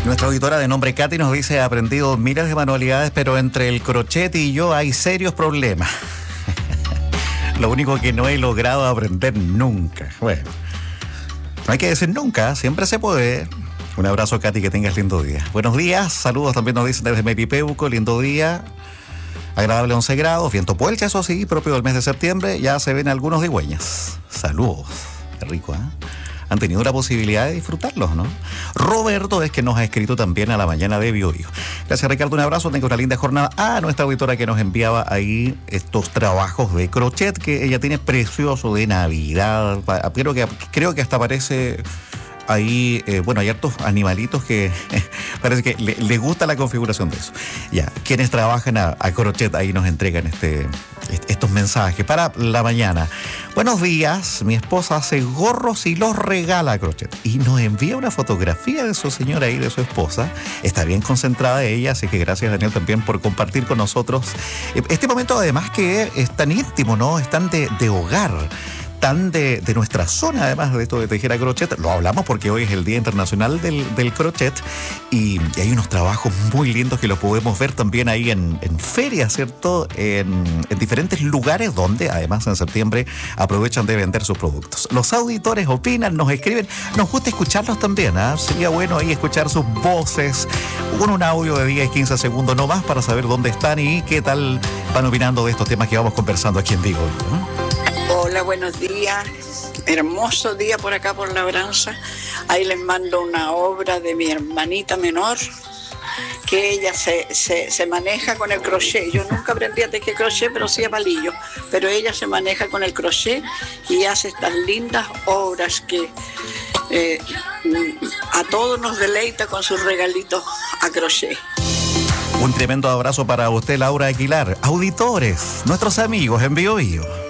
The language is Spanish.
Nuestra auditora de nombre Katy nos dice: he aprendido miles de manualidades, pero entre el crochet y yo hay serios problemas. Lo único que no he logrado aprender nunca. Bueno, no hay que decir nunca, siempre se puede. Un abrazo, Katy, que tengas lindo día. Buenos días, saludos también nos dicen desde Melipeuco, lindo día. Agradable 11 grados, viento puelcha, eso sí, propio del mes de septiembre. Ya se ven algunos digüeñas. Saludos, qué rico, ¿eh? Han tenido la posibilidad de disfrutarlos, ¿no? Roberto es que nos ha escrito también a la mañana de Biobío. Gracias, Ricardo, un abrazo, tenga una linda jornada. A nuestra auditora que nos enviaba ahí estos trabajos de crochet que ella tiene precioso de Navidad. Creo que hasta parece ahí, bueno, hay hartos animalitos que parece que le gusta la configuración de eso. Ya, quienes trabajan a crochet ahí nos entregan estos mensajes para la mañana. Buenos días, mi esposa hace gorros y los regala a crochet. Y nos envía una fotografía de su señora y de su esposa. Está bien concentrada ella, así que gracias, Daniel, también por compartir con nosotros este momento, además que es tan íntimo, ¿no? Es tan de hogar, tan de nuestra zona, además de esto de tejer a crochet. Lo hablamos porque hoy es el Día Internacional del Crochet y hay unos trabajos muy lindos que los podemos ver también ahí en ferias, ¿cierto? En diferentes lugares donde, además, en septiembre aprovechan de vender sus productos. Los auditores opinan, nos escriben, nos gusta escucharlos también, ¿eh? Sería bueno ahí escuchar sus voces con un audio de 10, 15 segundos no más para saber dónde están y qué tal van opinando de estos temas que vamos conversando aquí en Vigo, ¿no? Hola, buenos días. Hermoso día por acá por Labranza. Ahí les mando una obra de mi hermanita menor, que ella se maneja con el crochet. Yo nunca aprendí a tejer crochet, pero sí a palillo. Pero ella se maneja con el crochet y hace estas lindas obras que a todos nos deleita con sus regalitos a crochet. Un tremendo abrazo para usted, Laura Aguilar. Auditores, nuestros amigos en Biobío.